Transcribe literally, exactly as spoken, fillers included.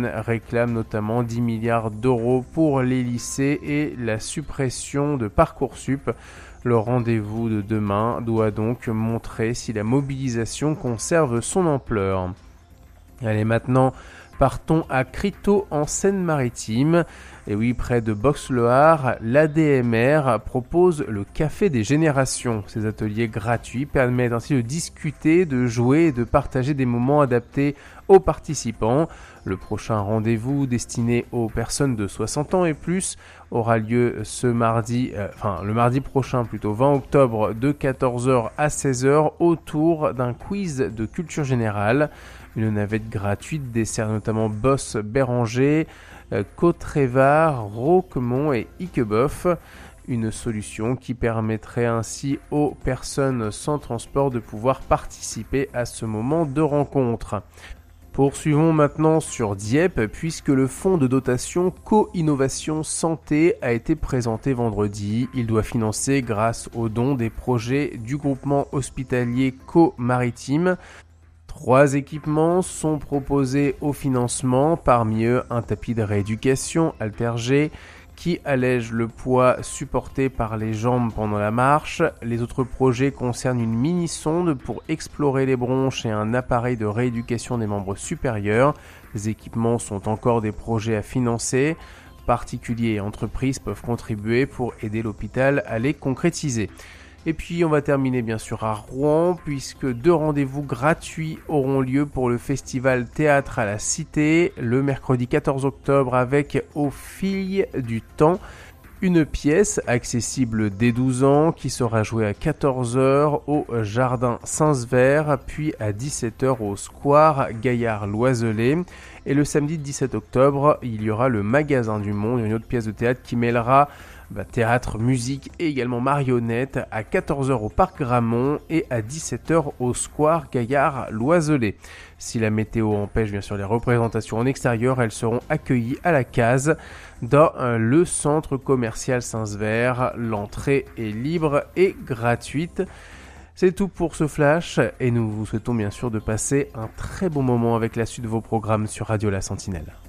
jeunes réclament notamment dix milliards d'euros pour les lycées et la suppression de Parcoursup. Le rendez-vous de demain doit donc montrer si la mobilisation conserve son ampleur. Allez, maintenant, partons à Criteau en Seine-Maritime. Et oui, près de Box-le-Hard, l'A D M R propose le Café des Générations. Ces ateliers gratuits permettent ainsi de discuter, de jouer et de partager des moments adaptés aux participants. Le prochain rendez-vous destiné aux personnes de soixante ans et plus aura lieu ce mardi, euh, enfin le mardi prochain plutôt, vingt octobre de quatorze heures à seize heures autour d'un quiz de culture générale. Une navette gratuite dessert notamment Boss Béranger, Côte-Révard, Roquemont et Iqueboeuf. Une solution qui permettrait ainsi aux personnes sans transport de pouvoir participer à ce moment de rencontre. Poursuivons maintenant sur Dieppe puisque le fonds de dotation Co-Innovation Santé a été présenté vendredi. Il doit financer grâce aux dons des projets du groupement hospitalier Co-Maritime. Trois équipements sont proposés au financement, parmi eux un tapis de rééducation Altergé qui allège le poids supporté par les jambes pendant la marche. Les autres projets concernent une mini-sonde pour explorer les bronches et un appareil de rééducation des membres supérieurs. Les équipements sont encore des projets à financer. Particuliers et entreprises peuvent contribuer pour aider l'hôpital à les concrétiser. Et puis on va terminer bien sûr à Rouen puisque deux rendez-vous gratuits auront lieu pour le festival Théâtre à la Cité le mercredi quatorze octobre avec Aux Filles du Temps, une pièce accessible dès douze ans qui sera jouée à quatorze heures au Jardin Saint-Sever puis à dix-sept heures au Square Gaillard-Loiselet. Et le samedi dix-sept octobre, il y aura le Magasin du Monde, une autre pièce de théâtre qui mêlera Bah, théâtre, musique et également marionnette à quatorze heures au Parc Gramont et à dix-sept heures au Square Gaillard-Loiselet. Si la météo empêche bien sûr les représentations en extérieur, elles seront accueillies à la case dans euh, le centre commercial Saint-Sever. L'entrée est libre et gratuite. C'est tout pour ce flash et nous vous souhaitons bien sûr de passer un très bon moment avec la suite de vos programmes sur Radio La Sentinelle.